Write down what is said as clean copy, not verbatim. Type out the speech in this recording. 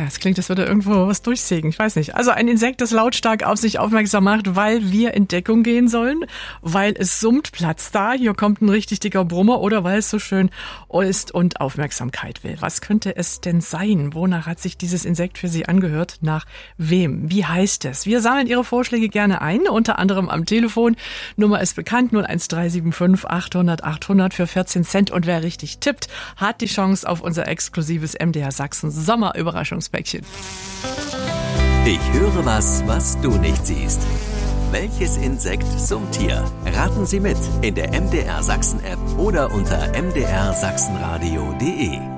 es klingt, als würde irgendwo was durchsägen. Ich weiß nicht. Also ein Insekt, das lautstark auf sich aufmerksam macht, weil wir in Deckung gehen sollen, weil es summt, Platz da, hier kommt ein richtig dicker Brummer oder weil es so schön ist und Aufmerksamkeit will. Was könnte es denn sein? Wonach hat sich dieses Insekt für Sie angehört? Nach wem? Wie heißt es? Wir sammeln Ihre Vorschläge gerne ein, unter anderem am Telefon. Nummer ist bekannt, 01375 800 800 für 14 Cent. Und wer richtig tippt, hat die Chance auf unser exklusives MDR Sachsen Sommerüberraschungspäckchen. Ich höre was du nicht siehst. Welches Insekt summt hier? Raten Sie mit in der MDR Sachsen App oder unter mdrsachsenradio.de.